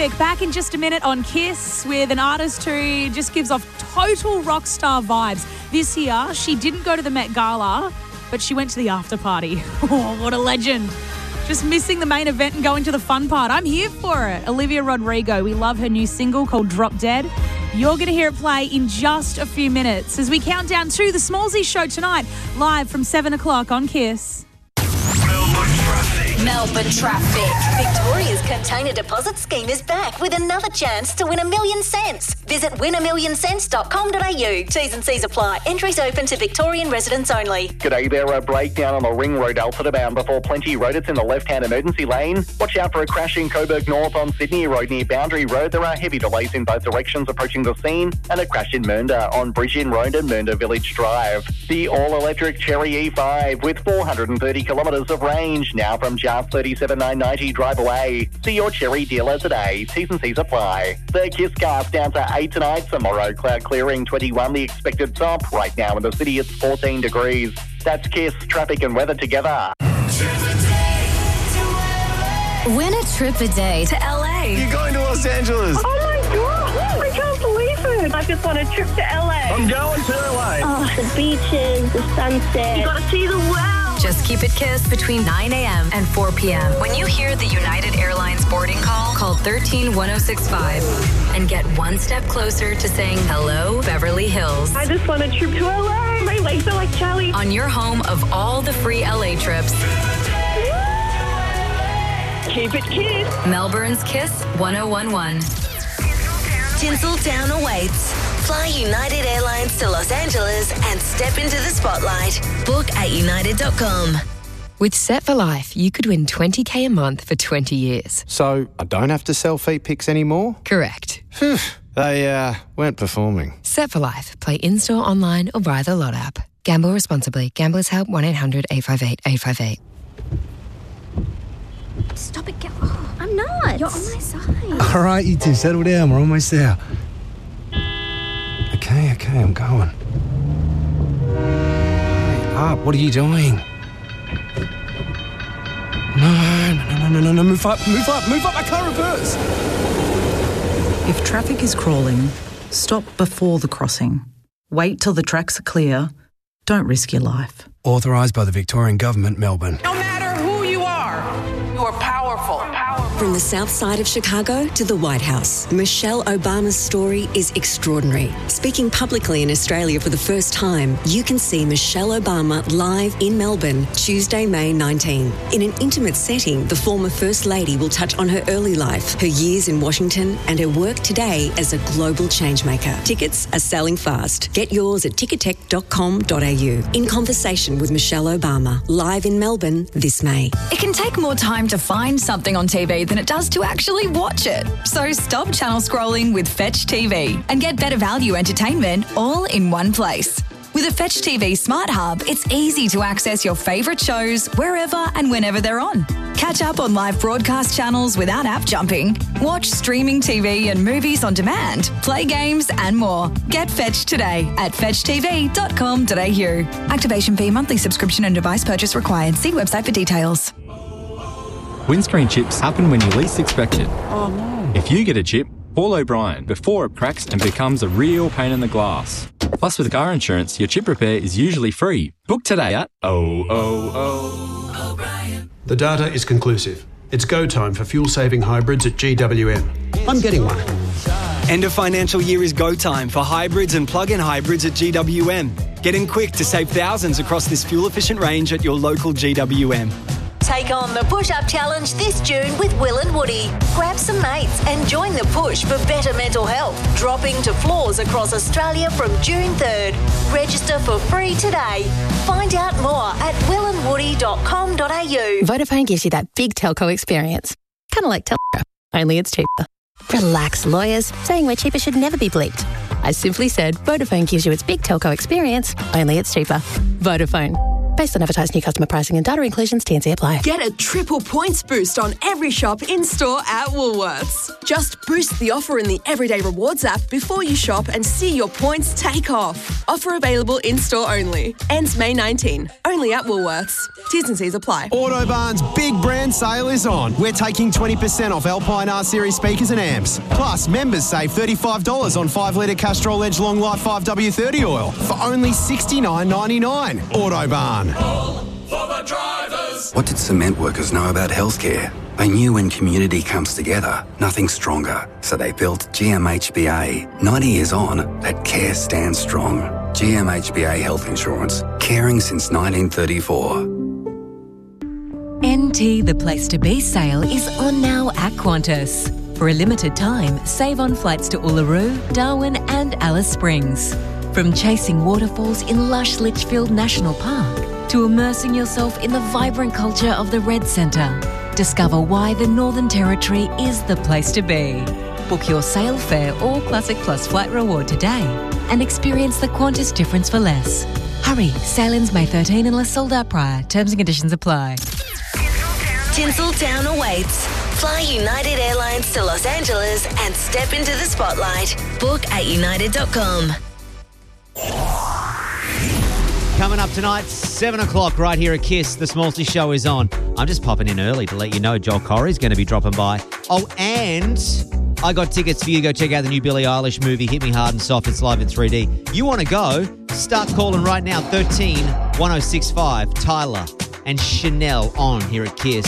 Traffic back in just a minute on Kiss with an artist who just gives off total rock star vibes. This year, she didn't go to the Met Gala, but she went to the after party. Oh, what a legend. Just missing the main event and going to the fun part. I'm here for it. Olivia Rodrigo. We love her new single called Drop Dead. You're going to hear it play in just a few minutes as we count down to the Smallsy Show tonight, live from 7 o'clock on Kiss. Melbourne Traffic. Victoria's container deposit scheme is back with another chance to win $1 million. Visit winamillionscents.com.au. T's and C's apply. Entries open to Victorian residents only. G'day there. A breakdown on the Ring Road Alfred bound before Plenty Road. It's in the left-hand emergency lane. Watch out for a crash in Coburg North on Sydney Road near Boundary Road. There are heavy delays in both directions approaching the scene, and a crash in Mernda on Bridge in Road and Mernda Village Drive. The all-electric Cherry E5 with 430 kilometres of range now from just $37,990 drive away. See your Cherry dealer today. T's and C's apply. The Kiss cast down to 8 tonight. Tomorrow cloud clearing 21 the expected top. Right now in the city it's 14 degrees. That's Kiss, traffic and weather together. Win a trip a day to LA. You're going to Los Angeles. Oh my God, I can't believe it. I just want a trip to LA. I'm going to LA. Oh, the beaches, the sunset. You got to see the world. Just keep it Kiss between 9 a.m. and 4 p.m. When you hear the United Airlines boarding call 13-1065 and get one step closer to saying hello, Beverly Hills. I just want a trip to LA. My legs are like jelly. On your home of all the free LA trips. Keep it Kiss. Melbourne's Kiss 1011. Tinseltown awaits. Fly United Airlines to Los Angeles and step into the spotlight. Book at united.com. With Set for Life, you could win $20,000 a month for 20 years. So I don't have to sell feet pics anymore? Correct. Phew, they weren't performing. Set for Life. Play in-store, online or via the Lot app. Gamble responsibly. Gamblers Help 1-800-858-858. Stop it, oh, I'm not. You're on my side. All right, you two, settle down. We're almost there. Okay, I'm going. Hurry up, what are you doing? No, move up, I can't reverse. If traffic is crawling, stop before the crossing. Wait till the tracks are clear. Don't risk your life. Authorised by the Victorian Government, Melbourne. No matter who you are powerful. From the south side of Chicago to the White House, Michelle Obama's story is extraordinary. Speaking publicly in Australia for the first time, you can see Michelle Obama live in Melbourne, Tuesday, May 19. In an intimate setting, the former First Lady will touch on her early life, her years in Washington, and her work today as a global changemaker. Tickets are selling fast. Get yours at tickettech.com.au. In conversation with Michelle Obama, live in Melbourne this May. It can take more time to find something on TV than it does to actually watch it. So stop channel scrolling with Fetch TV and get better value entertainment all in one place. With a Fetch TV Smart Hub, it's easy to access your favourite shows wherever and whenever they're on. Catch up on live broadcast channels without app jumping. Watch streaming TV and movies on demand. Play games and more. Get Fetch today at fetchtv.com.au. Activation fee, monthly subscription and device purchase required. See website for details. Windscreen chips happen when you least expect it. Oh no. If you get a chip, call O'Brien before it cracks and becomes a real pain in the glass. Plus, with car insurance, your chip repair is usually free. Book today at O'Brien. The data is conclusive. It's go time for fuel-saving hybrids at GWM. I'm getting one. End of financial year is go time for hybrids and plug-in hybrids at GWM. Get in quick to save thousands across this fuel-efficient range at your local GWM. Take on the push-up challenge this June with Will and Woody. Grab some mates and join the push for better mental health. Dropping to floors across Australia from June 3rd. Register for free today. Find out more at willandwoody.com.au. Vodafone gives you that big telco experience. Kind of like Telstra, only it's cheaper. Relax, lawyers. Saying we're cheaper should never be bleeped. I simply said Vodafone gives you its big telco experience, only it's cheaper. Vodafone. Based on advertised new customer pricing and data inclusions, T&C apply. Get a triple points boost on every shop in-store at Woolworths. Just boost the offer in the Everyday Rewards app before you shop and see your points take off. Offer available in-store only. Ends May 19. Only at Woolworths. T's and C's apply. Autobarn's big brand sale is on. We're taking 20% off Alpine R-Series speakers and amps. Plus, members save $35 on 5-litre Castrol Edge Long Life 5W30 oil for only $69.99. Autobarn. What did cement workers know about healthcare? They knew when community comes together, nothing's stronger. So they built GMHBA. 90 years on, that care stands strong. GMHBA Health Insurance. Caring since 1934. NT The Place to Be sale is on now at Qantas. For a limited time, save on flights to Uluru, Darwin and Alice Springs. From chasing waterfalls in lush Litchfield National Park to immersing yourself in the vibrant culture of the Red Centre. Discover why the Northern Territory is the place to be. Book your sail fare or Classic Plus flight reward today and experience the Qantas difference for less. Hurry, sail-ins May 13 unless sold out prior. Terms and conditions apply. Tinseltown awaits. Fly United Airlines to Los Angeles and step into the spotlight. Book at united.com. Coming up tonight, 7 o'clock right here at KISS, the Smallsy Show is on. I'm just popping in early to let you know Joel Corey's going to be dropping by. Oh, and I got tickets for you to go check out the new Billie Eilish movie, Hit Me Hard and Soft. It's live in 3D. You want to go? Start calling right now, 13 1065, Tyler and Chanel on here at KISS.